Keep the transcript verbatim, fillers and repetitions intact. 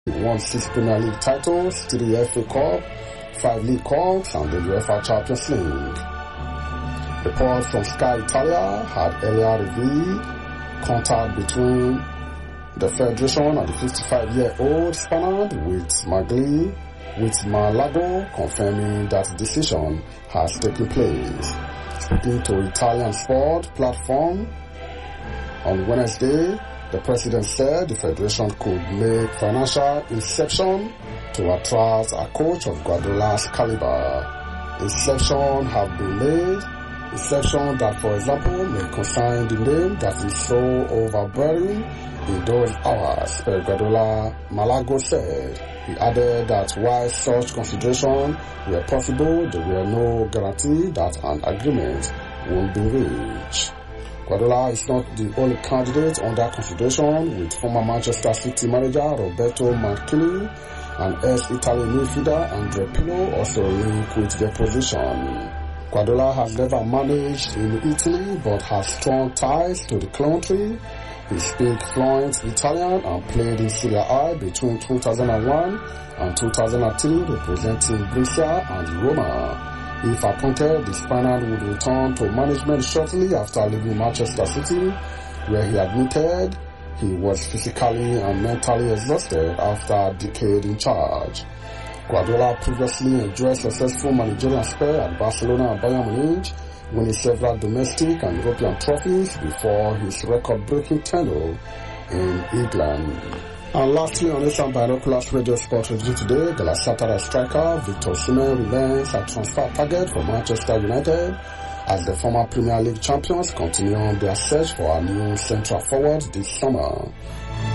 He won six Premier League titles, three F A Cup, five League Cups, and the UEFA Champions League. Reports from Sky Italia had earlier revealed contact between the Federation and the fifty-five-year-old Spaniard with Magli, with Malago confirming that decision has taken place. Speaking to Italian sport platform on Wednesday, the president said the federation could make financial inception to attract a coach of Guardiola's caliber. Inception have been made. Inception that, for example, may concern the name that is so overbearing in those hours, Pep Guardiola, Malago said. He added that while such considerations were possible, there were no guarantee that an agreement would be reached. Guardiola is not the only candidate under consideration, with former Manchester City manager Roberto Mancini and ex-Italy midfielder Andrea Pirlo also linked with their position. Guardiola has never managed in Italy but has strong ties to the country. He speaks fluent Italian and played in Serie A between two thousand one and two thousand three, representing Brescia and Roma. If appointed, the Spaniard would return to management shortly after leaving Manchester City, where he admitted he was physically and mentally exhausted after a decade in charge. Guardiola previously enjoyed successful managerial spell at Barcelona and Bayern Munich, winning several domestic and European trophies before his record-breaking tenure in England. And lastly, on Asian Binoculars Radio Sport Review today, Galatasaray striker Victor Osimhen remains a transfer target for Manchester United as the former Premier League champions continue their search for a new central forward this summer.